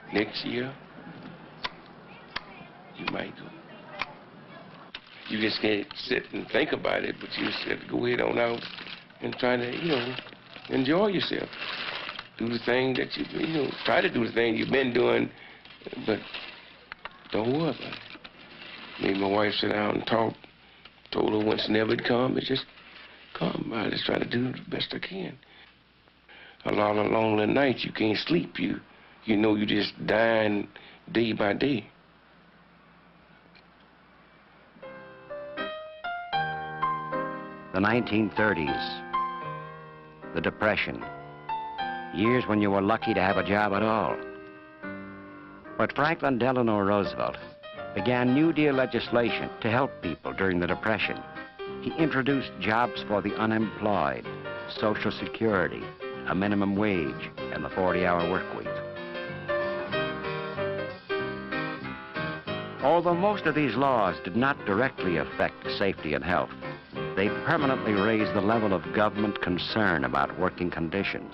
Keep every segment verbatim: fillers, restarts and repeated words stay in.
Next year, you might go. You just can't sit and think about it, but you just have to go ahead on out and try to, you know, enjoy yourself. Do the thing that you, you know, try to do the thing you've been doing, but don't worry about it. Made my wife sit down and talk, told her once never to come, but just come. I just try to do the best I can. A lot of lonely nights, you can't sleep. You, you know, you just dying day by day. The nineteen thirties, the Depression, years when you were lucky to have a job at all. But Franklin Delano Roosevelt began New Deal legislation to help people during the Depression. He introduced jobs for the unemployed, Social Security, a minimum wage, and the forty-hour work week. Although most of these laws did not directly affect safety and health, they permanently raised the level of government concern about working conditions.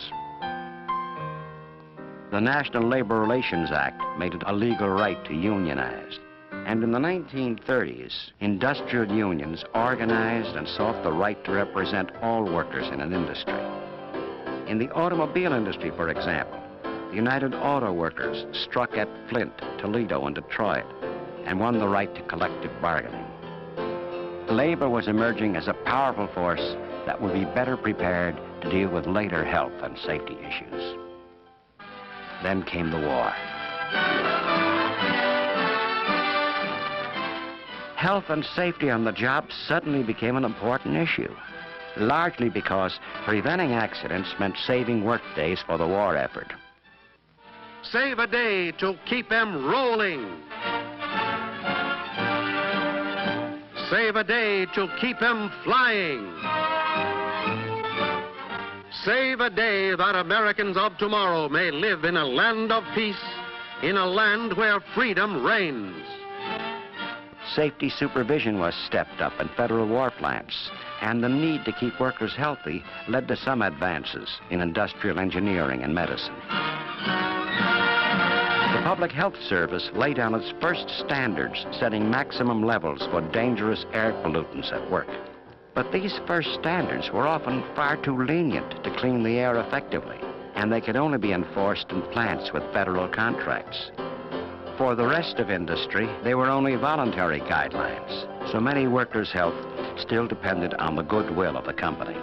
The National Labor Relations Act made it a legal right to unionize. And in the nineteen thirties, industrial unions organized and sought the right to represent all workers in an industry. In the automobile industry, for example, the United Auto Workers struck at Flint, Toledo, and Detroit and won the right to collective bargaining. Labor was emerging as a powerful force that would be better prepared to deal with later health and safety issues. Then came the war. Health and safety on the job suddenly became an important issue, largely because preventing accidents meant saving work days for the war effort. Save a day to keep them rolling. Save a day to keep them flying. Save a day that Americans of tomorrow may live in a land of peace, in a land where freedom reigns. Safety supervision was stepped up in federal war plants, and the need to keep workers healthy led to some advances in industrial engineering and medicine. The Public Health Service laid down its first standards, setting maximum levels for dangerous air pollutants at work. But these first standards were often far too lenient to clean the air effectively, and they could only be enforced in plants with federal contracts. For the rest of industry, they were only voluntary guidelines, so many workers' health still depended on the goodwill of the company.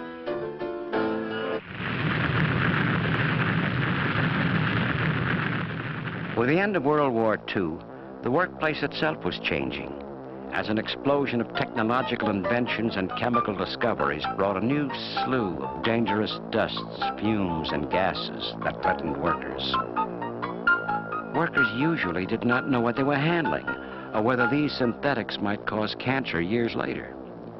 With the end of World War Two, the workplace itself was changing, as an explosion of technological inventions and chemical discoveries brought a new slew of dangerous dusts, fumes, and gases that threatened workers. Workers usually did not know what they were handling, or whether these synthetics might cause cancer years later.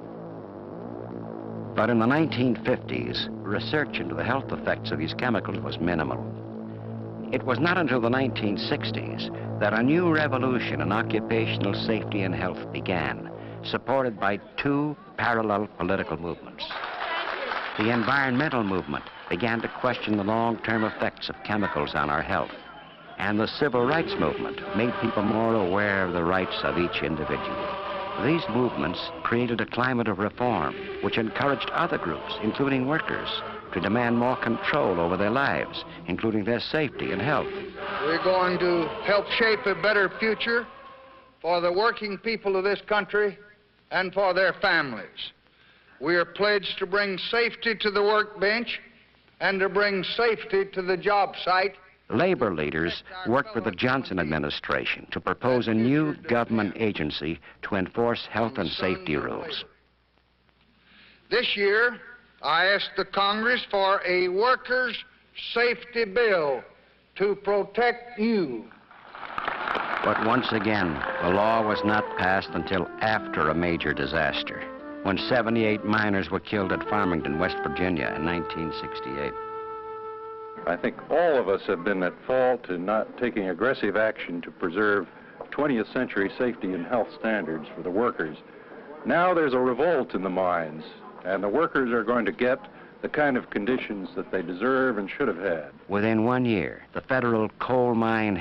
But in the nineteen fifties, research into the health effects of these chemicals was minimal. It was not until the nineteen sixties that a new revolution in occupational safety and health began, supported by two parallel political movements. The environmental movement began to question the long-term effects of chemicals on our health, and the civil rights movement made people more aware of the rights of each individual. These movements created a climate of reform which encouraged other groups, including workers, to demand more control over their lives, including their safety and health. We're going to help shape a better future for the working people of this country and for their families. We are pledged to bring safety to the workbench and to bring safety to the job site. Labor leaders worked with the Johnson administration to propose a new government agency to enforce health and safety rules. This year, I asked the Congress for a workers' safety bill to protect you. But once again, the law was not passed until after a major disaster, when seventy-eight miners were killed at Farmington, West Virginia in nineteen sixty-eight. I think all of us have been at fault in not taking aggressive action to preserve twentieth century safety and health standards for the workers. Now there's a revolt in the mines, and the workers are going to get the kind of conditions that they deserve and should have had. Within one year, the federal coal mine